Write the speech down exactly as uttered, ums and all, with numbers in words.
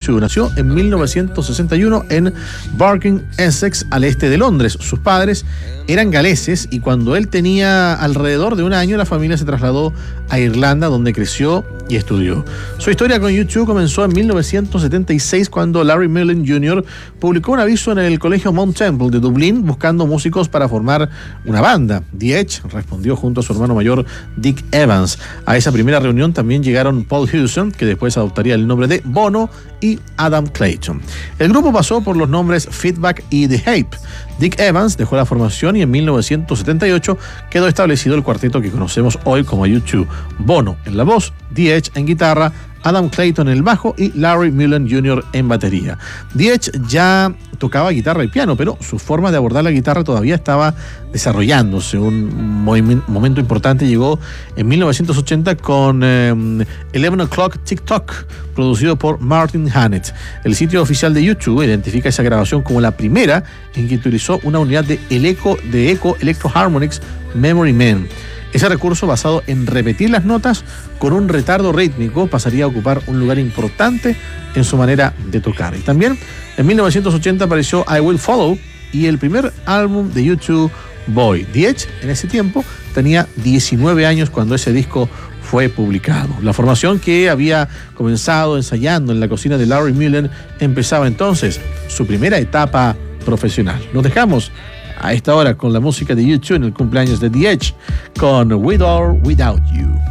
dos. Nació en mil novecientos sesenta y uno en Barking, Essex, al este de Londres. Sus padres eran galeses y cuando él tenía alrededor de un año, la familia se trasladó a Irlanda, donde creció y estudió. Su historia con U dos comenzó en mil novecientos setenta y seis cuando Larry Mullen junior publicó un aviso en el colegio Mount Temple de Dublín buscando músicos para formar una banda. The Edge respondió junto a su hermano mayor Dick Evans. A esa primera reunión también llegaron Paul Hewson, que después adoptaría el nombre de Bono, y Adam Clayton. El grupo pasó por los nombres Feedback y The Hype. Dick Evans dejó la formación y en mil novecientos setenta y ocho quedó establecido el cuarteto que conocemos hoy como U dos. Bono en la voz, The Edge en guitarra, Adam Clayton en el bajo y Larry Mullen junior en batería. The Edge ya tocaba guitarra y piano, pero su forma de abordar la guitarra todavía estaba desarrollándose. Un momento importante llegó en mil novecientos ochenta con eh, Eleven O'Clock TikTok, producido por Martin Hannett. El sitio oficial de U dos identifica esa grabación como la primera en que utilizó una unidad de, el eco, de eco Electro Harmonix Memory Man. Ese recurso, basado en repetir las notas con un retardo rítmico, pasaría a ocupar un lugar importante en su manera de tocar. Y también en mil novecientos ochenta apareció I Will Follow y el primer álbum de U dos, Boy. The Edge en ese tiempo tenía diecinueve años cuando ese disco fue publicado. La formación, que había comenzado ensayando en la cocina de Larry Mullen, empezaba entonces su primera etapa profesional. Nos dejamos a esta hora con la música de U dos en el cumpleaños de The Edge con With or Without You.